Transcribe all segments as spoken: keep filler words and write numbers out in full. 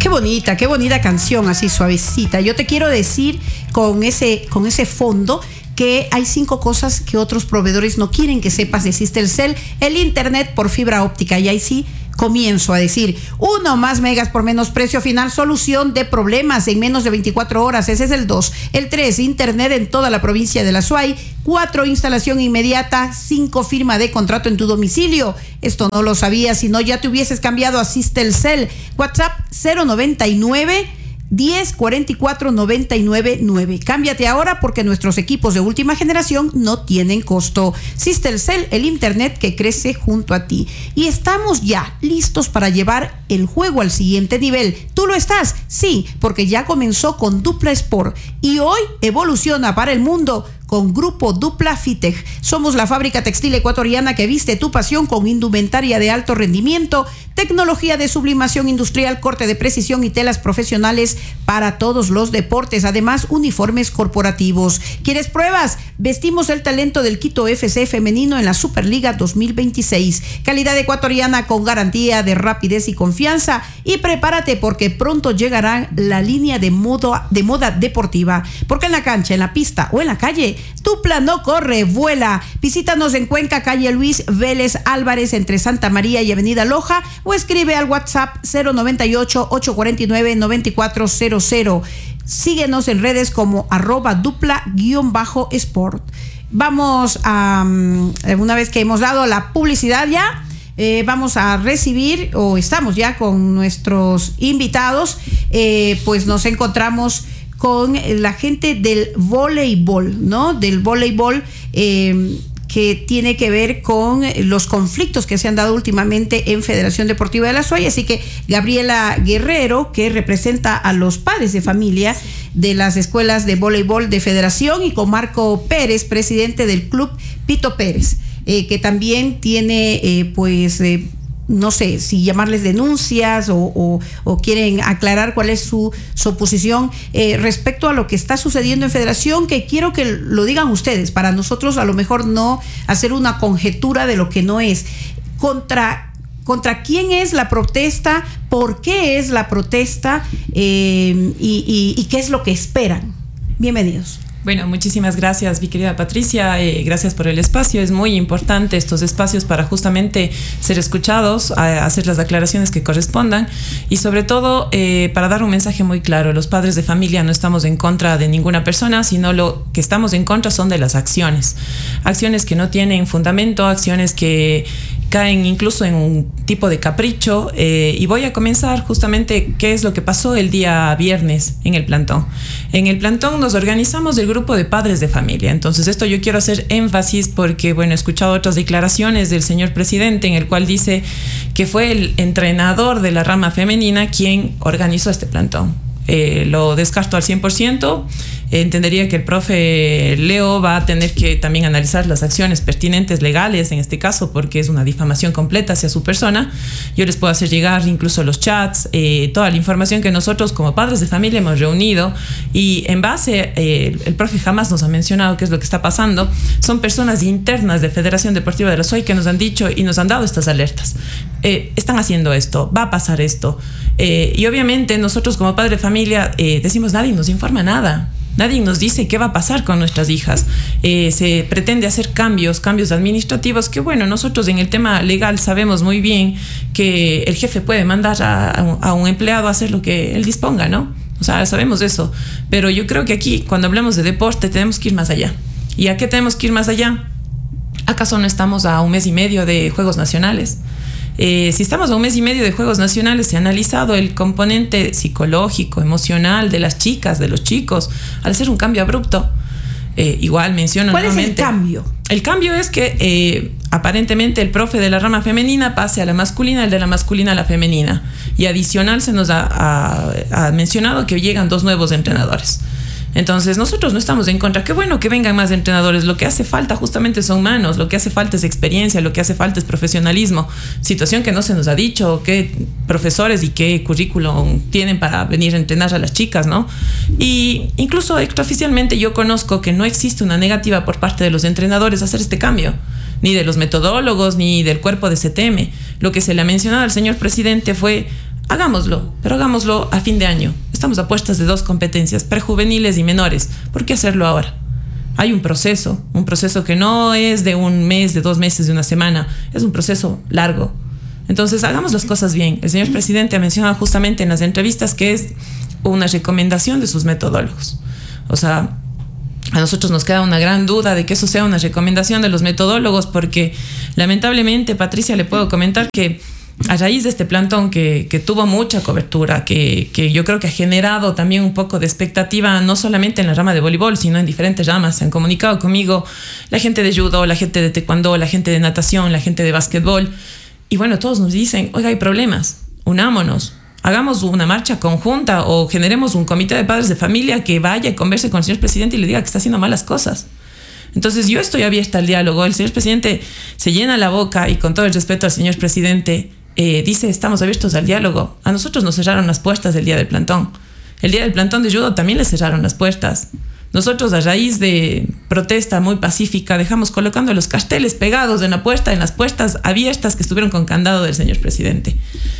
bonita, qué bonita canción, así suavecita. Yo te quiero decir con ese, con ese fondo que hay cinco cosas que otros proveedores no quieren que sepas de Sistelcel, el internet por fibra óptica. Y ahí sí comienzo a decir, uno, más megas por menos precio final, solución de problemas en menos de veinticuatro horas, ese es el dos. El tres, internet en toda la provincia de La Suay. Cuatro, instalación inmediata. Cinco, firma de contrato en tu domicilio. Esto no lo sabías, si no ya te hubieses cambiado a Sistelcel. WhatsApp cero noventa y nueve, diez, cuarenta y cuatro, noventa y nueve, nueve. Cámbiate ahora porque nuestros equipos de última generación no tienen costo. Sistelcel, el internet que crece junto a ti. Y estamos ya listos para llevar el juego al siguiente nivel. ¿Tú lo estás? Sí, porque ya comenzó con Dupla Sport y hoy evoluciona para el mundo con Grupo Dupla Fitech. Somos la fábrica textil ecuatoriana que viste tu pasión con indumentaria de alto rendimiento, tecnología de sublimación industrial, corte de precisión y telas profesionales para todos los deportes. Además, uniformes corporativos. ¿Quieres pruebas? Vestimos el talento del Quito F C femenino en la Superliga dos mil veintiséis. Calidad ecuatoriana con garantía de rapidez y confianza. Y prepárate porque pronto llegará la línea de moda, de moda deportiva. Porque en la cancha, en la pista o en la calle, Dupla no corre, vuela. Visítanos en Cuenca, calle Luis Vélez Álvarez, entre Santa María y Avenida Loja, o escribe al WhatsApp cero noventa y ocho, ochocientos cuarenta y nueve, noventa y cuatro cero cero. Síguenos en redes como arroba dupla guión bajo sport. Vamos a, una vez que hemos dado la publicidad ya, eh, vamos a recibir, o estamos ya con nuestros invitados, eh, pues nos encontramos con la gente del voleibol, ¿no? Del voleibol eh, que tiene que ver con los conflictos que se han dado últimamente en Federación Deportiva de La Suay. Así que Gabriela Guerrero, que representa a los padres de familia de las escuelas de voleibol de Federación, y con Marco Pérez, presidente del club Pito Pérez, eh, que también tiene, eh, pues... Eh, no sé si llamarles denuncias o, o, o quieren aclarar cuál es su, su posición eh, respecto a lo que está sucediendo en Federación, que quiero que lo digan ustedes, para nosotros a lo mejor no hacer una conjetura de lo que no es. Contra, contra quién es la protesta, por qué es la protesta eh, y, y, y qué es lo que esperan. Bienvenidos. Bueno, muchísimas gracias, mi querida Patricia. Eh, gracias por el espacio. Es muy importante estos espacios para justamente ser escuchados, a, hacer las aclaraciones que correspondan y sobre todo eh, para dar un mensaje muy claro. Los padres de familia no estamos en contra de ninguna persona, sino lo que estamos en contra son de las acciones. Acciones que no tienen fundamento, acciones que caen incluso en un tipo de capricho. Eh, y voy a comenzar justamente qué es lo que pasó el día viernes en el plantón. En el plantón nos organizamos del grupo de padres de familia. Entonces esto yo quiero hacer énfasis porque, bueno, he escuchado otras declaraciones del señor presidente en el cual dice que fue el entrenador de la rama femenina quien organizó este plantón. Eh, lo descarto al cien por ciento. Eh, entendería que el profe Leo va a tener que también analizar las acciones pertinentes legales en este caso, porque es una difamación completa hacia su persona. Yo les puedo hacer llegar incluso los chats, eh, toda la información que nosotros como padres de familia hemos reunido, y en base, eh, el profe jamás nos ha mencionado qué es lo que está pasando. Son personas internas de Federación Deportiva de La Suay que nos han dicho y nos han dado estas alertas. Eh, están haciendo esto, va a pasar esto. Eh, y obviamente nosotros como padres de familia eh, decimos, nadie nos informa nada. Nadie nos dice qué va a pasar con nuestras hijas. Eh, se pretende hacer cambios, cambios administrativos, que bueno, nosotros en el tema legal sabemos muy bien que el jefe puede mandar a, a, un, a un empleado a hacer lo que él disponga, ¿no? O sea, sabemos eso. Pero yo creo que aquí, cuando hablamos de deporte, tenemos que ir más allá. ¿Y a qué tenemos que ir más allá? ¿Acaso no estamos a un mes y medio de Juegos Nacionales? Eh, si estamos a un mes y medio de Juegos Nacionales, se ha analizado el componente psicológico, emocional de las chicas, de los chicos, al hacer un cambio abrupto. Eh, igual menciono ¿Cuál nuevamente. es el cambio? El cambio es que eh, aparentemente el profe de la rama femenina pase a la masculina, el de la masculina a la femenina. Y adicional se nos ha, ha, ha mencionado que llegan dos nuevos entrenadores. Entonces nosotros no estamos en contra. Qué bueno que vengan más entrenadores. Lo que hace falta justamente son manos, lo que hace falta es experiencia, lo que hace falta es profesionalismo. Situación que no se nos ha dicho qué profesores y qué currículum tienen para venir a entrenar a las chicas, ¿no? Y incluso extraoficialmente yo conozco que no existe una negativa por parte de los entrenadores a hacer este cambio, ni de los metodólogos, ni del cuerpo de C T M. Lo que se le ha mencionado al señor presidente fue: hagámoslo, pero hagámoslo a fin de año. Estamos a puestas de dos competencias, prejuveniles y menores. ¿Por qué hacerlo ahora? Hay un proceso, un proceso que no es de un mes, de dos meses, de una semana, es un proceso largo. Entonces, hagamos las cosas bien. El señor presidente ha mencionado justamente en las entrevistas que es una recomendación de sus metodólogos. O sea, a nosotros nos queda una gran duda de que eso sea una recomendación de los metodólogos, porque lamentablemente, Patricia, le puedo comentar que a raíz de este plantón que, que tuvo mucha cobertura, que, que yo creo que ha generado también un poco de expectativa, no solamente en la rama de voleibol, sino en diferentes ramas. Se han comunicado conmigo la gente de judo, la gente de taekwondo, la gente de natación, la gente de básquetbol. Y bueno, todos nos dicen, oiga, hay problemas, unámonos, hagamos una marcha conjunta o generemos un comité de padres de familia que vaya y converse con el señor presidente y le diga que está haciendo malas cosas. Entonces yo estoy abierta al diálogo. El señor presidente se llena la boca y, con todo el respeto al señor presidente, Eh, dice, estamos abiertos al diálogo. A nosotros nos cerraron las puertas el día del plantón. El día del plantón de judo también le cerraron las puertas. Nosotros, a raíz de protesta muy pacífica, dejamos colocando los carteles pegados en la puerta, en las puertas abiertas que estuvieron con candado del señor presidente.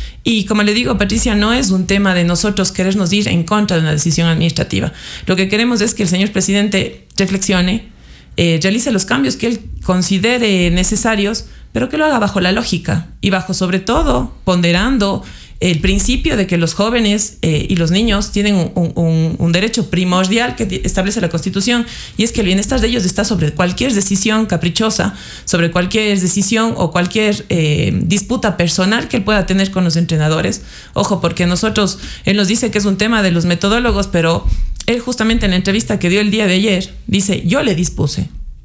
Y como le digo, Patricia, no es un tema de nosotros querernos ir en contra de una decisión administrativa. Lo que queremos es que el señor presidente reflexione, eh, realice los cambios que él considere necesarios, pero que lo haga bajo la lógica y bajo, sobre todo, ponderando el principio de que los jóvenes eh, y los niños tienen un, un, un derecho primordial que establece la Constitución, y es que el bienestar de ellos está sobre cualquier decisión caprichosa, sobre cualquier decisión o cualquier eh, disputa personal que él pueda tener con los entrenadores. Ojo, porque nosotros, él nos dice que es un tema de los metodólogos, pero él justamente en la entrevista que dio el día de ayer dice, yo le dispuse.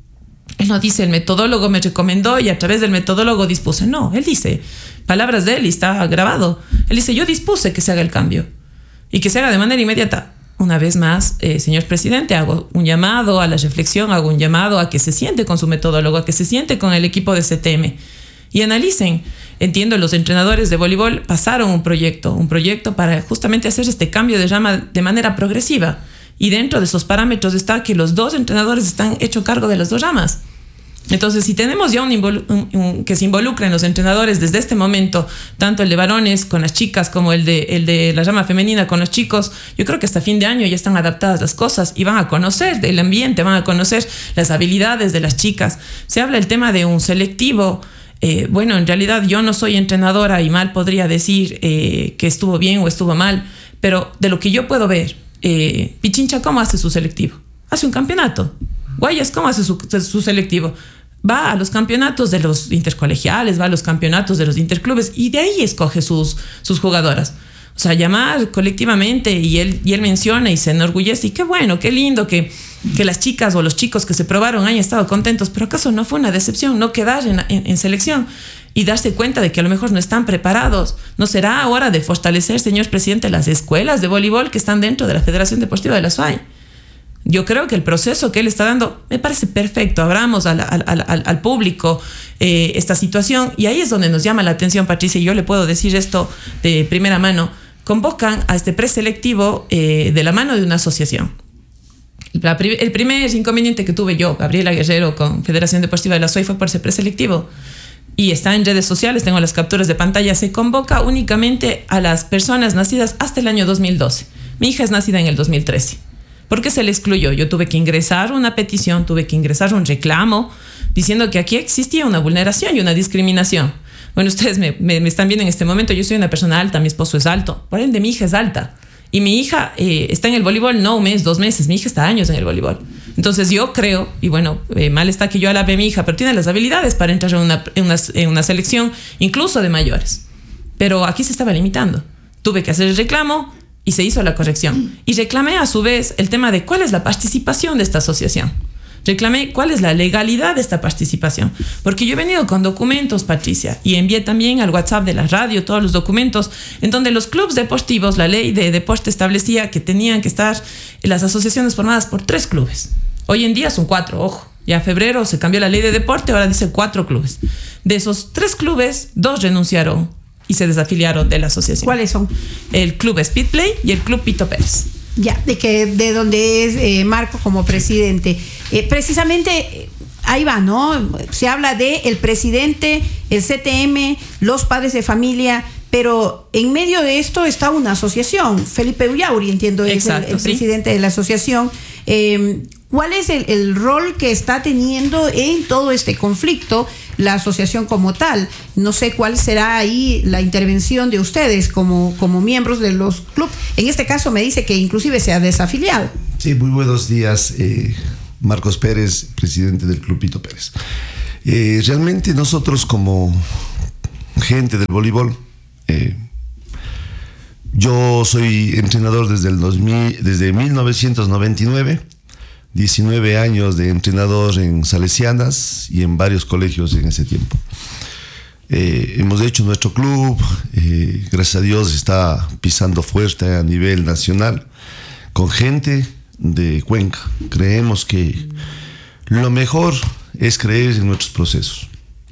Él no dice, el metodólogo me recomendó y a través del metodólogo dispuse. No, él dice, palabras de él y está grabado. Él dice, yo dispuse que se haga el cambio y que se haga de manera inmediata. Una vez más, eh, señor presidente, hago un llamado a la reflexión, hago un llamado a que se siente con su metodólogo, a que se siente con el equipo de C T M y analicen. Entiendo, los entrenadores de voleibol pasaron un proyecto, un proyecto para justamente hacer este cambio de rama de manera progresiva. Y dentro de esos parámetros está que los dos entrenadores están hecho cargo de las dos ramas. Entonces, si tenemos ya un, un, un que se involucren los entrenadores desde este momento, tanto el de varones con las chicas como el de, el de la rama femenina con los chicos, yo creo que hasta fin de año ya están adaptadas las cosas y van a conocer el ambiente, van a conocer las habilidades de las chicas. Se habla el tema de un selectivo. Eh, bueno, en realidad yo no soy entrenadora y mal podría decir eh, que estuvo bien o estuvo mal, pero de lo que yo puedo ver, Eh, Pichincha, ¿cómo hace su selectivo? Hace un campeonato. Guayas, ¿cómo hace su, su selectivo? Va a los campeonatos de los intercolegiales, va a los campeonatos de los interclubes y de ahí escoge sus, sus jugadoras. O sea, llamar colectivamente, y él, y él menciona y se enorgullece, y qué bueno, qué lindo que, que las chicas o los chicos que se probaron hayan estado contentos, pero ¿acaso no fue una decepción no quedar en, en, en selección? Y darse cuenta de que a lo mejor no están preparados. ¿No será hora de fortalecer, señor presidente, las escuelas de voleibol que están dentro de la Federación Deportiva de la S U A Y? Yo creo que el proceso que él está dando me parece perfecto. Abramos al, al, al, al público eh, esta situación, y ahí es donde nos llama la atención, Patricia, y yo le puedo decir esto de primera mano. Convocan a este preselectivo eh, de la mano de una asociación. La, el primer inconveniente que tuve yo, Gabriela Guerrero, con Federación Deportiva de la S U A Y, fue por ese preselectivo. Y está en redes sociales, tengo las capturas de pantalla. Se convoca únicamente a las personas nacidas hasta el año dos mil doce. Mi hija es nacida en el dos mil trece. ¿Por qué se le excluyó? Yo tuve que ingresar una petición, tuve que ingresar un reclamo diciendo que aquí existía una vulneración y una discriminación. Bueno, ustedes me, me, me están viendo en este momento, yo soy una persona alta, mi esposo es alto, por ende mi hija es alta. Y mi hija eh, está en el voleibol no un mes, dos meses, mi hija está años en el voleibol. Entonces yo creo, y bueno, eh, mal está que yo alabe a mi hija, pero tiene las habilidades para entrar en una, en, una, en una selección incluso de mayores. Pero aquí se estaba limitando. Tuve que hacer el reclamo y se hizo la corrección. Y reclamé a su vez el tema de cuál es la participación de esta asociación. Reclamé cuál es la legalidad de esta participación. Porque yo he venido con documentos, Patricia, y envié también al WhatsApp de la radio todos los documentos en donde los clubes deportivos, la ley de deporte establecía que tenían que estar las asociaciones formadas por tres clubes. Hoy en día son cuatro, ojo. Ya en febrero se cambió la ley de deporte, ahora dice cuatro clubes. De esos tres clubes, dos renunciaron y se desafiliaron de la asociación. ¿Cuáles son? El Club Speedplay y el Club Pito Pérez. Ya, de que de donde es eh, Marco como presidente. Eh, precisamente eh, ahí va, ¿no? Se habla de el presidente, el C T M, los padres de familia, pero en medio de esto está una asociación. Felipe Ullauri, entiendo, es Exacto, el, el sí. presidente de la asociación. Eh, ¿Cuál es el, el rol que está teniendo en todo este conflicto la asociación como tal? No sé cuál será ahí la intervención de ustedes como, como miembros de los clubes. En este caso me dice que inclusive se ha desafiliado. Sí, muy buenos días, eh, Marcos Pérez, presidente del Club Pito Pérez. Eh, realmente nosotros como gente del voleibol, eh, yo soy entrenador desde el dos mil, desde mil novecientos noventa y nueve, diecinueve años de entrenador en Salesianas y en varios colegios en ese tiempo. Eh, hemos hecho nuestro club, eh, gracias a Dios está pisando fuerte a nivel nacional, con gente de Cuenca. Creemos que lo mejor es creer en nuestros procesos.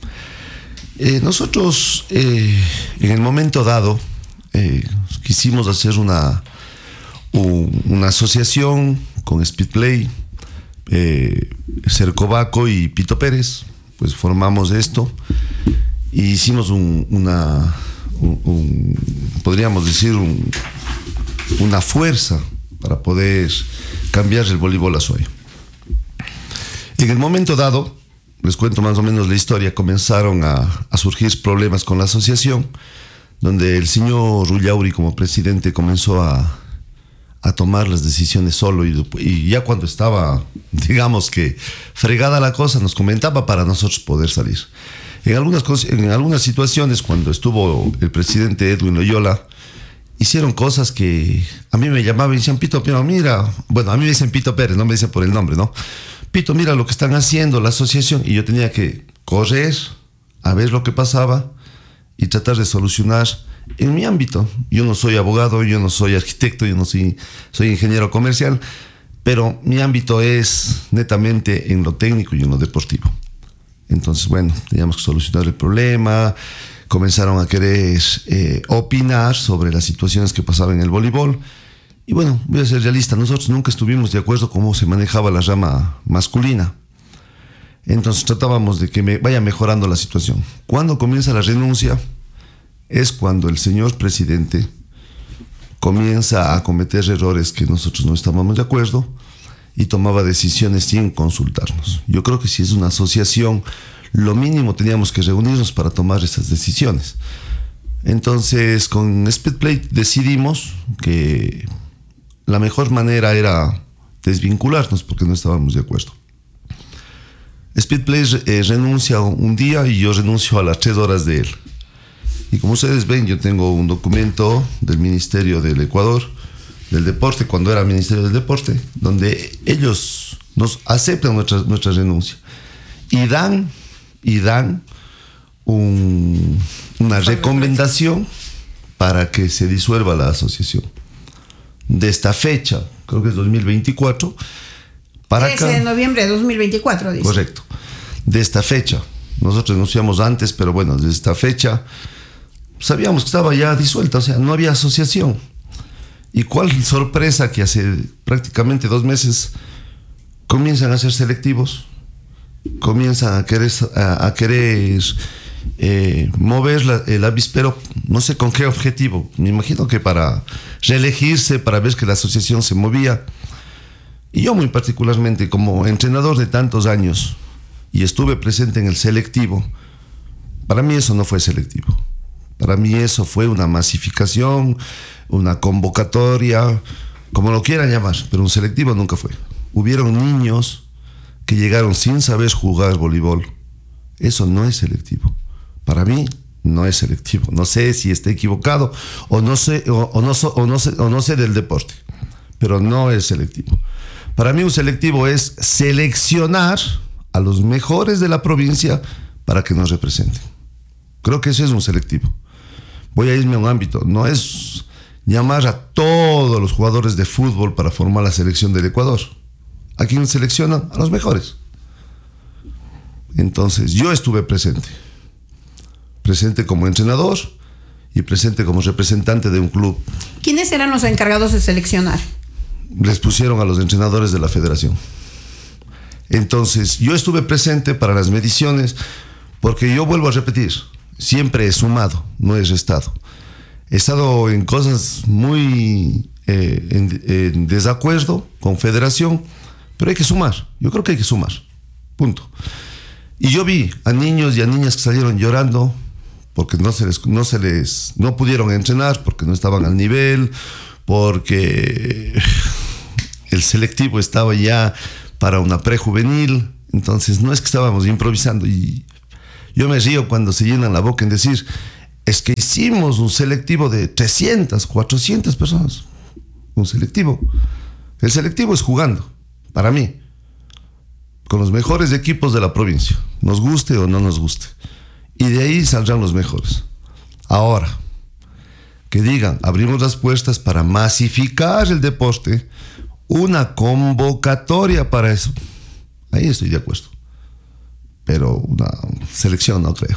Eh, nosotros, eh, en el momento dado, eh, quisimos hacer una, un, una asociación con Speedplay, eh, Cercovaco y Pito Pérez. Pues formamos esto y hicimos un, una, un, un, podríamos decir, un, una fuerza para poder cambiar el voleibol a Azuay. En el momento dado, les cuento más o menos la historia, comenzaron a, a surgir problemas con la asociación, donde el señor Ullauri como presidente comenzó a, a tomar las decisiones solo y, y ya cuando estaba, digamos que fregada la cosa, nos comentaba para nosotros poder salir. En algunas, en algunas situaciones, cuando estuvo el presidente Edwin Loyola, hicieron cosas que a mí me llamaban y decían, Pito, pero mira, bueno, a mí me dicen Pito Pérez, no me dicen por el nombre, ¿no? Pito, mira lo que están haciendo la asociación, y yo tenía que correr a ver lo que pasaba y tratar de solucionar en mi ámbito. Yo no soy abogado, yo no soy arquitecto, yo no soy, soy ingeniero comercial, pero mi ámbito es netamente en lo técnico y en lo deportivo. Entonces, bueno, teníamos que solucionar el problema, comenzaron a querer eh, opinar sobre las situaciones que pasaban en el voleibol. Y bueno, voy a ser realista, nosotros nunca estuvimos de acuerdo cómo se manejaba la rama masculina. Entonces tratábamos de que me vaya mejorando la situación. Cuando comienza la renuncia, es cuando el señor presidente comienza a cometer errores que nosotros no estábamos de acuerdo y tomaba decisiones sin consultarnos. Yo creo que si es una asociación, lo mínimo teníamos que reunirnos para tomar esas decisiones. Entonces, con Speedplay decidimos que la mejor manera era desvincularnos porque no estábamos de acuerdo. Speedplay eh, renuncia un día y yo renuncio a las tres horas de él. Y como ustedes ven, yo tengo un documento del Ministerio del Ecuador, del Deporte, cuando era Ministerio del Deporte, donde ellos nos aceptan nuestra, nuestra renuncia y dan, y dan un, una recomendación para que se disuelva la asociación. De esta fecha, creo que es dos mil veinticuatro, para acá. trece de noviembre de dos mil veinticuatro, dice. Correcto. De esta fecha. Nosotros renunciamos antes, pero bueno, de esta fecha sabíamos que estaba ya disuelta, o sea, no había asociación. Y cuál sorpresa que hace prácticamente dos meses comienzan a ser selectivos, comienzan a querer, a, a querer eh, mover la, el avispero, no sé con qué objetivo, me imagino que para reelegirse, para ver que la asociación se movía. Y yo muy particularmente, como entrenador de tantos años, y estuve presente en el selectivo, para mí eso no fue selectivo. Para mí eso fue una masificación, una convocatoria, como lo quieran llamar, pero un selectivo nunca fue. Hubieron niños que llegaron sin saber jugar voleibol. Eso no es selectivo. Para mí no es selectivo. No sé si está equivocado o no sé, o, o, no, o, no sé, o no sé del deporte, pero no es selectivo. Para mí un selectivo es seleccionar a los mejores de la provincia para que nos representen. Creo que eso es un selectivo. Voy a irme a un ámbito, no es llamar a todos los jugadores de fútbol para formar la selección del Ecuador. ¿A quién seleccionan? A los mejores. Entonces, yo estuve presente. Presente como entrenador y presente como representante de un club. ¿Quiénes eran los encargados de seleccionar? Les pusieron a los entrenadores de la federación. Entonces, yo estuve presente para las mediciones porque yo vuelvo a repetir, siempre he sumado, no he restado. he estado en cosas muy eh, en, en desacuerdo con Federación, pero hay que sumar. Yo creo que hay que sumar. Punto. Y yo vi a niños y a niñas que salieron llorando porque no se les, no se les, no pudieron entrenar, porque no estaban al nivel, porque el selectivo estaba ya para una prejuvenil. Entonces no es que estábamos improvisando. Y yo me río cuando se llenan la boca en decir, es que hicimos un selectivo de trescientas, cuatrocientas personas. Un selectivo. El selectivo es jugando, para mí, con los mejores equipos de la provincia, nos guste o no nos guste. Y de ahí saldrán los mejores. Ahora, que digan, abrimos las puertas para masificar el deporte, una convocatoria para eso. Ahí estoy de acuerdo. Pero una selección no creo.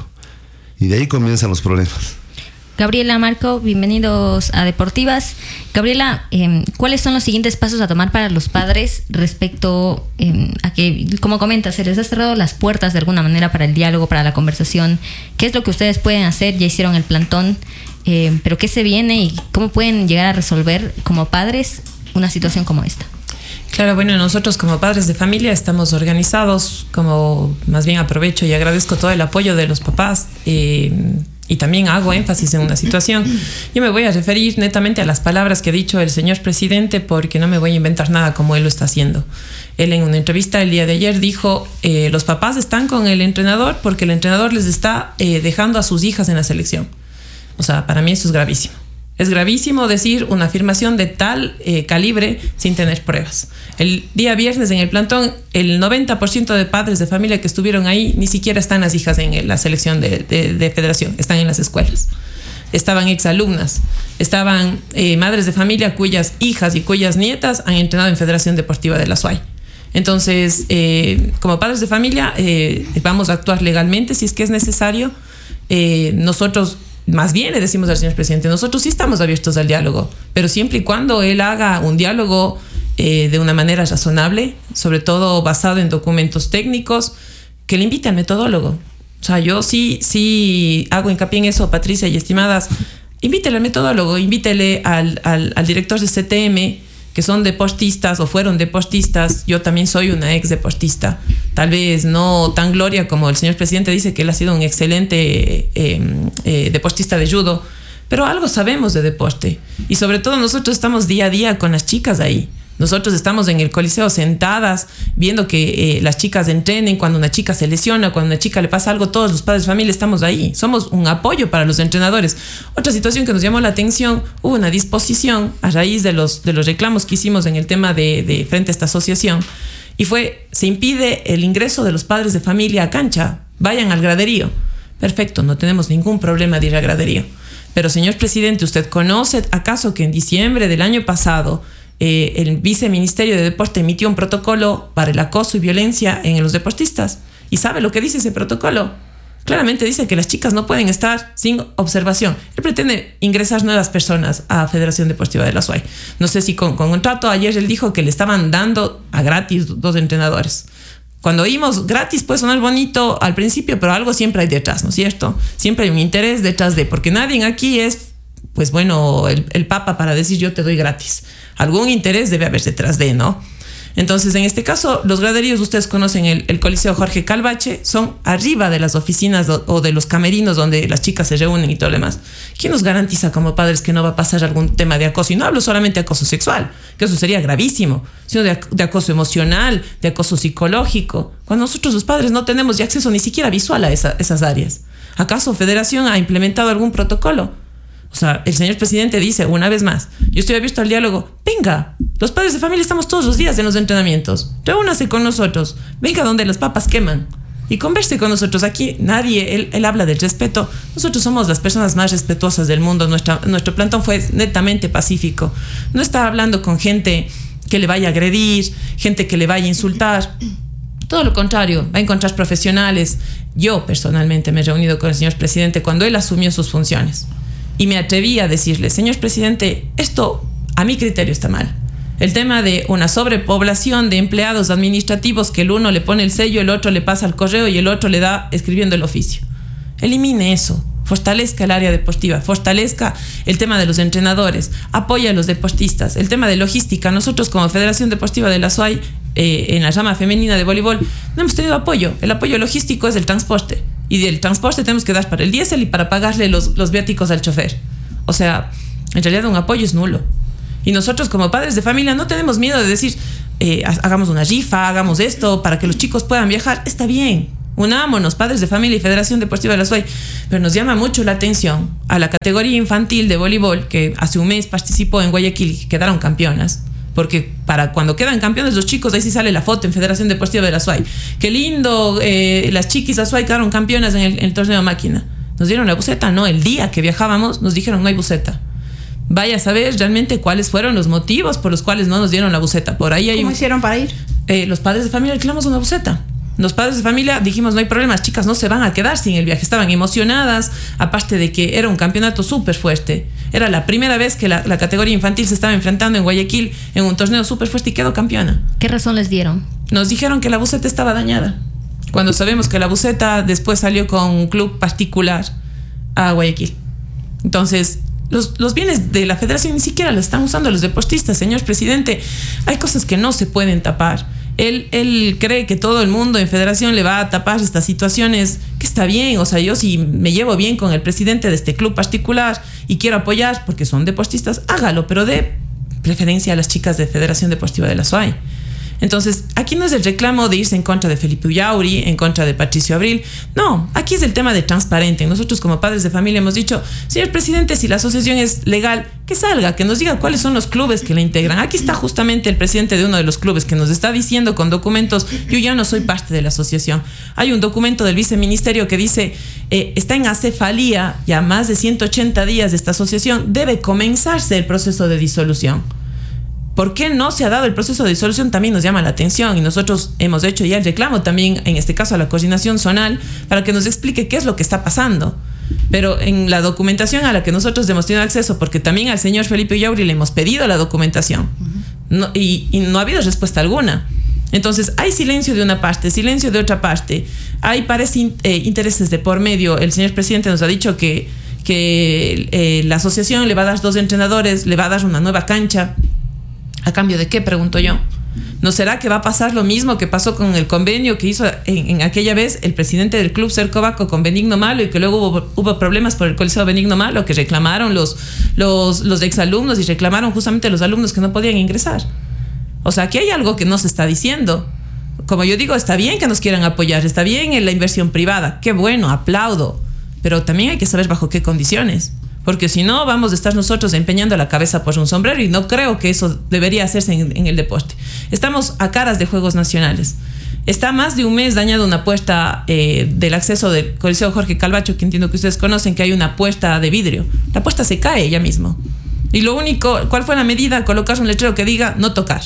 Y de ahí comienzan los problemas. Gabriela, Marco, bienvenidos a Deportivas. Gabriela, eh, ¿cuáles son los siguientes pasos a tomar para los padres respecto eh, a que, como comentas, se les ha cerrado las puertas de alguna manera para el diálogo, para la conversación? ¿Qué es lo que ustedes pueden hacer? Ya hicieron el plantón, eh, pero ¿qué se viene y cómo pueden llegar a resolver como padres una situación como esta? Claro, bueno, nosotros como padres de familia estamos organizados, como más bien aprovecho y agradezco todo el apoyo de los papás. Eh, Y también hago énfasis en una situación. Yo me voy a referir netamente a las palabras que ha dicho el señor presidente, porque no me voy a inventar nada como él lo está haciendo. Él en una entrevista el día de ayer dijo, eh, los papás están con el entrenador porque el entrenador les está eh, dejando a sus hijas en la selección. O sea, para mí eso es gravísimo. Es gravísimo decir una afirmación de tal eh, calibre sin tener pruebas. El día viernes en el plantón, el noventa por ciento de padres de familia que estuvieron ahí ni siquiera están las hijas en la selección de, de, de federación, están en las escuelas. Estaban exalumnas, estaban eh, madres de familia cuyas hijas y cuyas nietas han entrenado en Federación Deportiva de la S U A Y. Entonces, eh, como padres de familia, eh, vamos a actuar legalmente si es que es necesario. Eh, nosotros... Más bien le decimos al señor presidente, nosotros sí estamos abiertos al diálogo, pero siempre y cuando él haga un diálogo eh, de una manera razonable, sobre todo basado en documentos técnicos, que le invite al metodólogo. O sea, yo sí, sí hago hincapié en eso, Patricia y estimadas, invítele al metodólogo, invítele al, al, al director de C T M, que son deportistas o fueron deportistas. Yo también soy una ex deportista, tal vez no tan gloria como el señor presidente dice que él ha sido un excelente eh, eh, deportista de judo, pero algo sabemos de deporte y sobre todo nosotros estamos día a día con las chicas ahí. Nosotros estamos en el coliseo sentadas viendo que eh, las chicas entrenen. Cuando una chica se lesiona, cuando a una chica le pasa algo, todos los padres de familia estamos ahí. Somos un apoyo para los entrenadores. Otra situación que nos llamó la atención, hubo una disposición a raíz de los, de los reclamos que hicimos en el tema de, de frente a esta asociación, y fue, se impide el ingreso de los padres de familia a cancha. Vayan al graderío. Perfecto, no tenemos ningún problema de ir al graderío. Pero señor presidente, ¿usted conoce acaso que en diciembre del año pasado Eh, el viceministerio de deporte emitió un protocolo para el acoso y violencia en los deportistas? ¿Y sabe lo que dice ese protocolo? Claramente dice que las chicas no pueden estar sin observación. Él pretende ingresar nuevas personas a Federación Deportiva de la S U A Y. No sé si con, con contrato, ayer él dijo que le estaban dando a gratis dos entrenadores. Cuando oímos gratis puede sonar bonito al principio, pero algo siempre hay detrás, ¿no es cierto? Siempre hay un interés detrás de, porque nadie aquí es, pues bueno, el, el papa para decir yo te doy gratis. Algún interés debe haber detrás de, ¿no? Entonces, en este caso, los graderíos, ustedes conocen el, el Coliseo Jorge Calvache, son arriba de las oficinas do, o de los camerinos donde las chicas se reúnen y todo lo demás. ¿Quién nos garantiza como padres que no va a pasar algún tema de acoso? Y no hablo solamente de acoso sexual, que eso sería gravísimo, sino de, de acoso emocional, de acoso psicológico, cuando nosotros los padres no tenemos ya acceso ni siquiera visual a esa, esas áreas. ¿Acaso Federación ha implementado algún protocolo? O sea, el señor presidente dice una vez más, yo estoy abierto al diálogo. Venga, los padres de familia estamos todos los días en los entrenamientos. Reúnase con nosotros. Venga donde las papas queman y converse con nosotros. Aquí nadie, él, él habla del respeto. Nosotros somos las personas más respetuosas del mundo. Nuestra, nuestro plantón fue netamente pacífico. No está hablando con gente que le vaya a agredir, gente que le vaya a insultar. Todo lo contrario, va a encontrar profesionales. Yo personalmente me he reunido con el señor presidente cuando él asumió sus funciones. Y me atreví a decirle, señor presidente, esto a mi criterio está mal. El tema de una sobrepoblación de empleados administrativos que el uno le pone el sello, el otro le pasa el correo y el otro le da escribiendo el oficio. Elimine eso. fortalezca el área deportiva, fortalezca el tema de los entrenadores, apoya a los deportistas, el tema de logística. Nosotros como Federación Deportiva de la S U A Y, eh, en la rama femenina de voleibol, no hemos tenido apoyo. El apoyo logístico es el transporte, y del transporte tenemos que dar para el diésel y para pagarle los, los viáticos al chofer. O sea, en realidad un apoyo es nulo. Y nosotros como padres de familia no tenemos miedo de decir, eh, hagamos una rifa, hagamos esto para que los chicos puedan viajar. Está bien, unámonos, padres de familia y Federación Deportiva de la S U A Y. Pero nos llama mucho la atención a la categoría infantil de voleibol, que hace un mes participó en Guayaquil y quedaron campeonas. Porque para cuando quedan campeones los chicos, ahí sí sale la foto en Federación Deportiva de la S U A Y. Qué lindo, eh, las chiquis de la S U A Y quedaron campeonas en el, en el torneo de máquina. Nos dieron la buseta, no, el día que viajábamos nos dijeron no hay buseta. Vaya a saber realmente cuáles fueron los motivos por los cuales no nos dieron la buseta. Por ahí hay ¿Cómo un, hicieron para ir? Eh, los padres de familia reclamamos una buseta. Los padres de familia dijimos no hay problema, las chicas no se van a quedar sin el viaje. Estaban emocionadas, aparte de que era un campeonato súper fuerte. Era la primera vez que la, la categoría infantil se estaba enfrentando en Guayaquil en un torneo súper fuerte y quedó campeona. ¿Qué razón les dieron? Nos dijeron que la buseta estaba dañada, cuando sabemos que la buseta después salió con un club particular a Guayaquil. Entonces, los, los bienes de la federación ni siquiera los están usando los deportistas, señor presidente. Hay cosas que no se pueden tapar. Él, él cree que todo el mundo en federación le va a tapar estas situaciones, que está bien. O sea, yo si me llevo bien con el presidente de este club particular y quiero apoyar porque son deportistas, hágalo, pero dé preferencia a las chicas de Federación Deportiva de la S U A Y. Entonces, aquí no es el reclamo de irse en contra de Felipe Ullauri, en contra de Patricio Abril. No, aquí es el tema de transparente. Nosotros como padres de familia hemos dicho, señor presidente, si la asociación es legal, que salga, que nos diga cuáles son los clubes que la integran. Aquí está justamente el presidente de uno de los clubes que nos está diciendo con documentos, yo ya no soy parte de la asociación. Hay un documento del viceministerio que dice, eh, está en acefalía ya más de ciento ochenta días de esta asociación, debe comenzarse el proceso de disolución. ¿Por qué no se ha dado el proceso de disolución? También nos llama la atención y nosotros hemos hecho ya el reclamo también, en este caso a la coordinación zonal, para que nos explique qué es lo que está pasando. Pero en la documentación a la que nosotros hemos tenido acceso, porque también al señor Felipe Ullauri le hemos pedido la documentación, no, y, y no ha habido respuesta alguna. Entonces hay silencio de una parte, silencio de otra parte. Hay parece eh, intereses de por medio. El señor presidente nos ha dicho que, que eh, la asociación le va a dar dos entrenadores, le va a dar una nueva cancha. ¿A cambio de qué? Pregunto yo. ¿No será que va a pasar lo mismo que pasó con el convenio que hizo en, en aquella vez el presidente del club Cercovaco con Benigno Malo, y que luego hubo, hubo problemas por el Coliseo Benigno Malo, que reclamaron los, los, los exalumnos y reclamaron justamente los alumnos que no podían ingresar? O sea, aquí hay algo que no se está diciendo. Como yo digo, está bien que nos quieran apoyar, está bien en la inversión privada, qué bueno, aplaudo, pero también hay que saber bajo qué condiciones. Porque si no, vamos a estar nosotros empeñando la cabeza por un sombrero, y no creo que eso debería hacerse en, en el deporte. Estamos a caras de Juegos Nacionales. Está más de un mes dañada una puerta eh, del acceso del Coliseo Jorge Calvacho, que entiendo que ustedes conocen, que hay una puerta de vidrio. La puerta se cae ya mismo. Y lo único, ¿cuál fue la medida? Colocar un letrero que diga no tocar.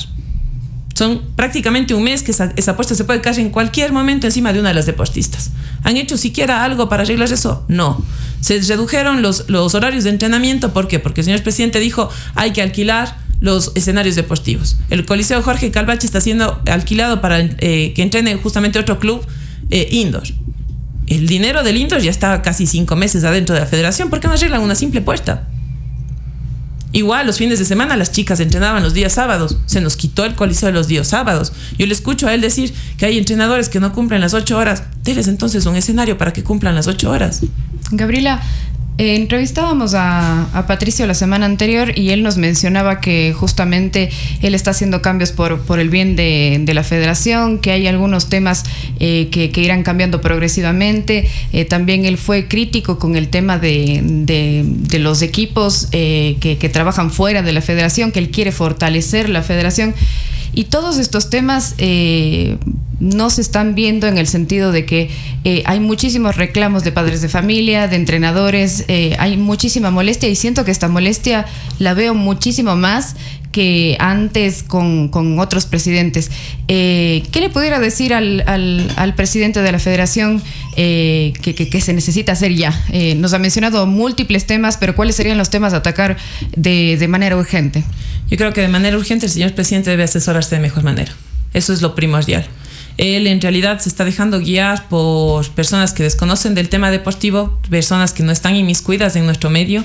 Son prácticamente un mes que esa, esa puerta se puede caer en cualquier momento encima de una de las deportistas. ¿Han hecho siquiera algo para arreglar eso? No. Se redujeron los, los horarios de entrenamiento. ¿Por qué? Porque el señor presidente dijo hay que alquilar los escenarios deportivos. El Coliseo Jorge Calvache está siendo alquilado para eh, que entrene justamente otro club eh, indoor. El dinero del indoor ya está casi cinco meses adentro de la federación. ¿Por qué no arreglan una simple puerta? Igual los fines de semana las chicas entrenaban los días sábados. Se nos quitó el coliseo de los días sábados. Yo le escucho a él decir que hay entrenadores que no cumplen las ocho horas. Deles entonces un escenario para que cumplan las ocho horas. Gabriela, eh, entrevistábamos a, a Patricio la semana anterior y él nos mencionaba que justamente él está haciendo cambios por, por el bien de, de la federación, que hay algunos temas eh, que, que irán cambiando progresivamente. Eh, también él fue crítico con el tema de, de, de los equipos eh, que, que trabajan fuera de la federación, que él quiere fortalecer la federación. Y todos estos temas eh, no se están viendo en el sentido de que eh, hay muchísimos reclamos de padres de familia, de entrenadores, eh, hay muchísima molestia, y siento que esta molestia la veo muchísimo más que antes con, con otros presidentes. Eh, ¿Qué le pudiera decir al, al, al presidente de la federación eh, que, que, que se necesita hacer ya? Eh, nos ha mencionado múltiples temas, pero ¿cuáles serían los temas a atacar de, de manera urgente? Yo creo que de manera urgente el señor presidente debe asesorarse de mejor manera. Eso es lo primordial. Él en realidad se está dejando guiar por personas que desconocen del tema deportivo, personas que no están inmiscuidas en nuestro medio.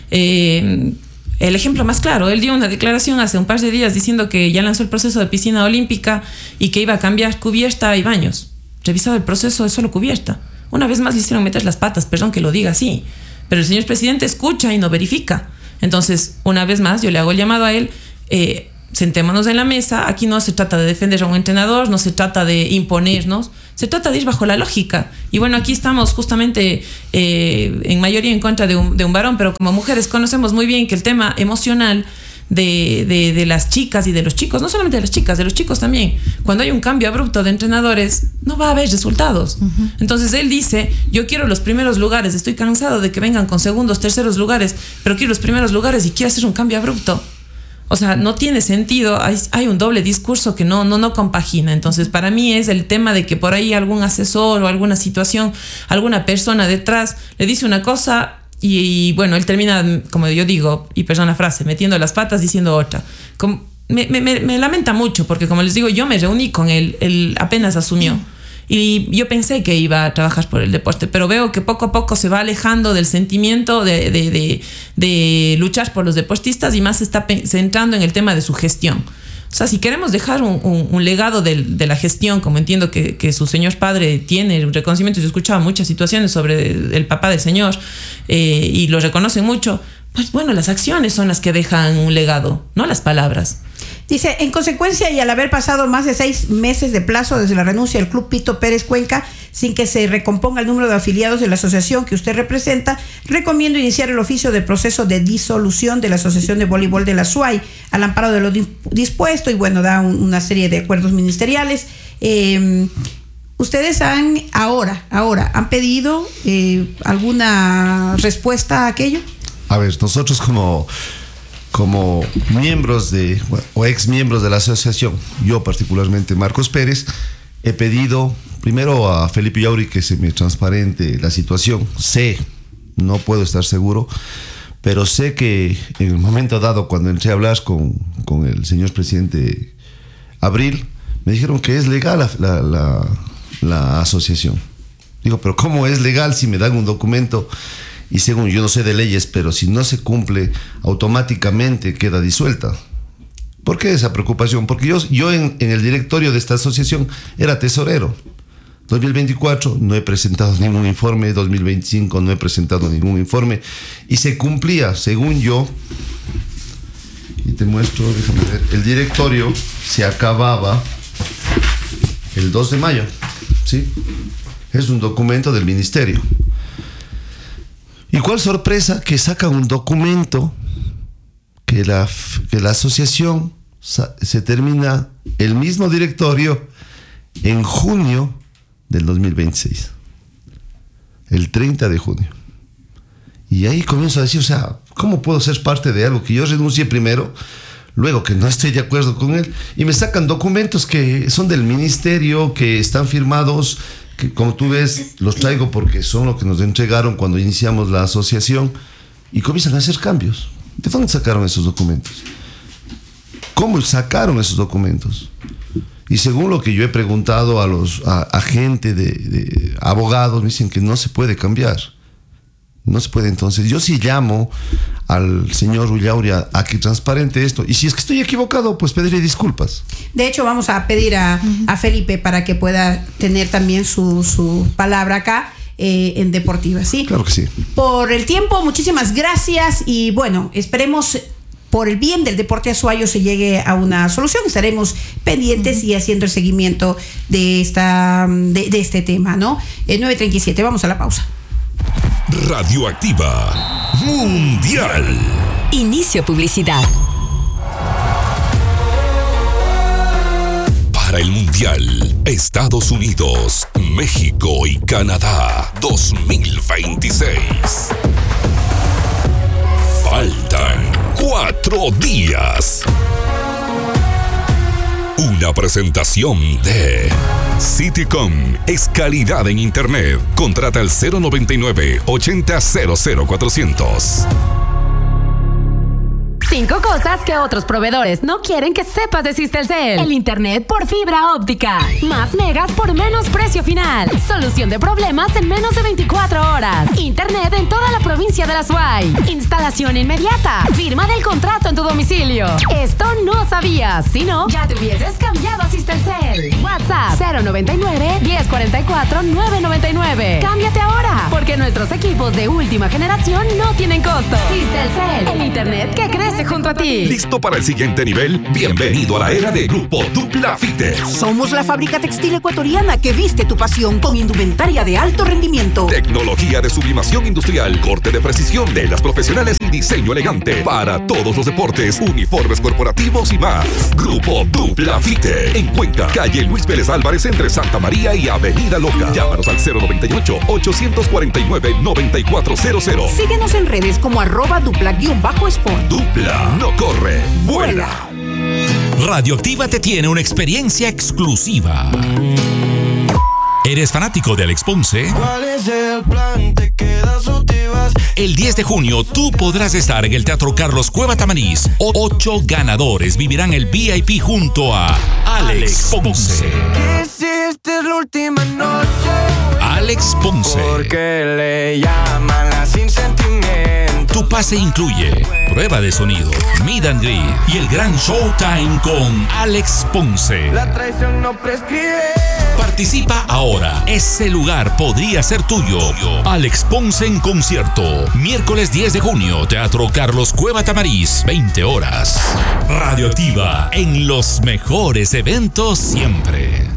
Eh, el ejemplo más claro, él dio una declaración hace un par de días diciendo que ya lanzó el proceso de piscina olímpica y que iba a cambiar cubierta y baños. Revisado el proceso de solo cubierta. Una vez más le hicieron meter las patas, perdón que lo diga así, pero el señor presidente escucha y no verifica. Entonces, una vez más, yo le hago el llamado a él, eh, sentémonos en la mesa, aquí no se trata de defender a un entrenador, no se trata de imponernos, se trata de ir bajo la lógica. Y bueno, aquí estamos justamente eh, en mayoría en contra de un, de un varón, pero como mujeres conocemos muy bien que el tema emocional de, de, de las chicas y de los chicos, no solamente de las chicas, de los chicos también, cuando hay un cambio abrupto de entrenadores, no va a haber resultados. Uh-huh. Entonces él dice, yo quiero los primeros lugares, estoy cansado de que vengan con segundos, terceros lugares, pero quiero los primeros lugares y quiero hacer un cambio abrupto. O sea, no tiene sentido, hay, hay un doble discurso que no, no, no compagina. Entonces, para mí es el tema de que por ahí algún asesor o alguna situación, alguna persona detrás le dice una cosa y, y bueno, él termina, como yo digo, y persona frase, metiendo las patas diciendo otra. Como, me, me, me lamenta mucho porque, como les digo, yo me reuní con él, él apenas asumió. Y yo pensé que iba a trabajar por el deporte, pero veo que poco a poco se va alejando del sentimiento de, de, de, de luchar por los deportistas y más se está centrando en el tema de su gestión. O sea, si queremos dejar un, un, un legado de, de la gestión, como entiendo que, que su señor padre tiene un reconocimiento, yo escuchaba muchas situaciones sobre el papá del señor eh, y lo reconocen mucho, pues bueno, las acciones son las que dejan un legado, no las palabras. Dice, en consecuencia y al haber pasado más de seis meses de plazo desde la renuncia del Club Pito Pérez Cuenca, sin que se recomponga el número de afiliados de la asociación que usted representa, recomiendo iniciar el oficio de proceso de disolución de la Asociación de Voleibol de la S U A Y al amparo de lo dispuesto y bueno, da un, una serie de acuerdos ministeriales. Eh, ¿Ustedes han ahora, ahora, han pedido eh, alguna respuesta a aquello? A ver, nosotros como... como miembros de, bueno, o ex miembros de la asociación, yo particularmente Marcos Pérez, he pedido primero a Felipe Yauri que se me transparente la situación. Sé, no puedo estar seguro, pero sé que en el momento dado, cuando entré a hablar con, con el señor presidente Abril, me dijeron que es legal la, la, la, la asociación. Digo, pero ¿cómo es legal si me dan un documento? Y según, yo no sé de leyes, pero si no se cumple, automáticamente queda disuelta. ¿Por qué esa preocupación? Porque yo, yo en, en el directorio de esta asociación era tesorero. dos mil veinticuatro no he presentado ningún informe, dos mil veinticinco no he presentado ningún informe. Y se cumplía, según yo, y te muestro, déjame ver, el directorio se acababa el dos de mayo, ¿sí? Es un documento del ministerio. Y cuál sorpresa que sacan un documento que la, que la asociación se termina el mismo directorio en junio del dos mil veintiséis, el treinta de junio. Y ahí comienzo a decir, o sea, ¿cómo puedo ser parte de algo que yo renuncié primero, luego que no estoy de acuerdo con él? Y me sacan documentos que son del ministerio, que están firmados, que como tú ves, los traigo porque son lo que nos entregaron cuando iniciamos la asociación, y comienzan a hacer cambios. ¿De dónde sacaron esos documentos? ¿Cómo sacaron esos documentos? Y según lo que yo he preguntado a los a, a gente de, de abogados, me dicen que no se puede cambiar. No se puede. Entonces yo sí llamo al señor Ullauri a, a que transparente esto. Y si es que estoy equivocado, pues pediré disculpas. De hecho, vamos a pedir a, uh-huh. a Felipe para que pueda tener también su, su palabra acá eh, en Deportiva, ¿sí? Claro que sí. Por el tiempo, muchísimas gracias. Y bueno, esperemos por el bien del deporte azuayo se llegue a una solución. Estaremos pendientes uh-huh. y haciendo el seguimiento de, esta, de, de este tema, ¿no? Eh, nueve treinta y siete, vamos a la pausa. Radioactiva Mundial. Inicio publicidad. Para el Mundial, Estados Unidos, México y Canadá dos mil veintiséis. Faltan cuatro días. Una presentación de Citycom es calidad en internet. Contrata al cero noventa y nueve ochenta cero cero cuatrocientos. Cinco cosas que otros proveedores no quieren que sepas de Sistelcel. El internet por fibra óptica. Más megas por menos precio final. Solución de problemas en menos de veinticuatro horas. Internet en toda la provincia de La Suay. Instalación inmediata. Firma del contrato en tu domicilio. Esto no sabías. Si no, ya te hubieses cambiado a Sistelcel. WhatsApp cero noventa y nueve, diez cuarenta y cuatro, nueve noventa y nueve. Cámbiate ahora, porque nuestros equipos de última generación no tienen costo. Sistelcel, el internet que crece junto a ti. ¿Listo para el siguiente nivel? Bienvenido a la era de Grupo Dupla Fites. Somos la fábrica textil ecuatoriana que viste tu pasión con indumentaria de alto rendimiento. Tecnología de sublimación industrial, corte de precisión de las profesionales y diseño elegante para todos los deportes, uniformes corporativos y más. Grupo Dupla Fite. En Cuenca, calle Luis Pérez Álvarez entre Santa María y Avenida Loca. Llámanos al cero noventa y ocho, ochocientos cuarenta y nueve, noventa y cuatro cero cero. Síguenos en redes como arroba dupla-sport. Dupla no corre, vuela. Radioactiva te tiene una experiencia exclusiva. ¿Eres fanático de Alex Ponce? ¿Cuál es el plan? ¿Te quedas o te vas? El diez de junio tú podrás estar en el Teatro Carlos Cueva Tamariz. Ocho ganadores vivirán el V I P junto a Alex Ponce. Esta es la última noche. Alex Ponce. Porque le llaman la sin sentimiento. Tu pase incluye prueba de sonido, meet and greet y el gran showtime con Alex Ponce. La traición no prescribe. Participa ahora. Ese lugar podría ser tuyo. Alex Ponce en concierto. Miércoles diez de junio, Teatro Carlos Cueva Tamariz, veinte horas. Radioactiva, en los mejores eventos siempre.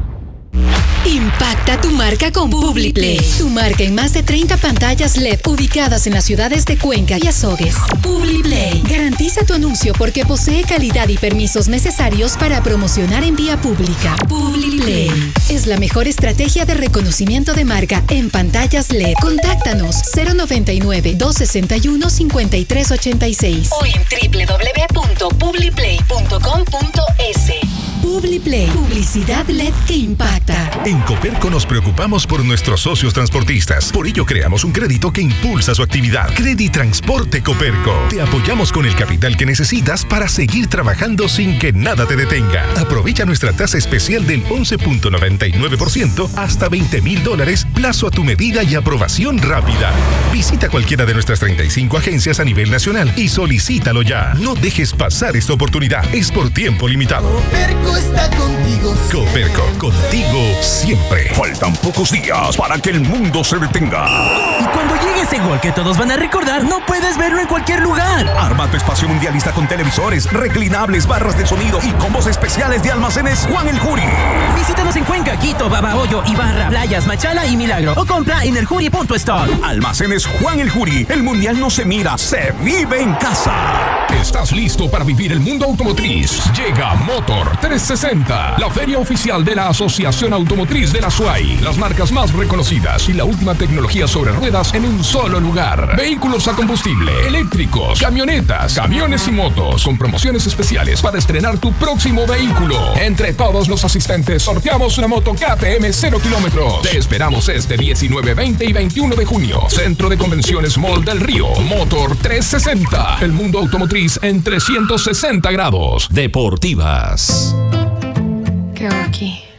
Impacta tu marca con Publiplay. Tu marca en más de treinta pantallas L E D ubicadas en las ciudades de Cuenca y Azogues. Publiplay. Garantiza tu anuncio porque posee calidad y permisos necesarios para promocionar en vía pública. Publiplay es la mejor estrategia de reconocimiento de marca en pantallas L E D. Contáctanos cero noventa y nueve, doscientos sesenta y uno, cincuenta y tres ochenta y seis o en doble u doble u doble u punto publiplay punto com punto es. Publiplay. Publicidad L E D que impacta. En Coperco nos preocupamos por nuestros socios transportistas. Por ello creamos un crédito que impulsa su actividad. Creditransporte Coperco. Te apoyamos con el capital que necesitas para seguir trabajando sin que nada te detenga. Aprovecha nuestra tasa especial del once punto noventa y nueve por ciento hasta veinte mil dólares, plazo a tu medida y aprobación rápida. Visita cualquiera de nuestras treinta y cinco agencias a nivel nacional y solicítalo ya. No dejes pasar esta oportunidad. Es por tiempo limitado. Coperco está contigo. Coperco, contigo siempre. Faltan pocos días para que el mundo se detenga. Y cuando llegue ese gol que todos van a recordar, no puedes verlo en cualquier lugar. Arma tu espacio mundialista con televisores, reclinables, barras de sonido y combos especiales de Almacenes Juan el Juri. Visítanos en Cuenca, Quito, Babahoyo, Ibarra, Playas, Machala y Milagro. O compra en el juri punto store. Almacenes Juan el Juri. El mundial no se mira, se vive en casa. ¿Estás listo para vivir el mundo automotriz? Llega Motor trescientos sesenta, la feria oficial de la Asociación Automotriz de La Suay. Las marcas más reconocidas y la última tecnología sobre ruedas en un solo lugar. Vehículos a combustible, eléctricos, camionetas, camiones y motos, con promociones especiales para estrenar tu próximo vehículo. Entre todos los asistentes sorteamos una moto K T M cero kilómetros. Te esperamos este diecinueve, veinte y veintiuno de junio. Centro de Convenciones Mall del Río. Motor trescientos sesenta. El mundo automotriz en trescientos sesenta grados. Deportivas. ¿Qué hago aquí?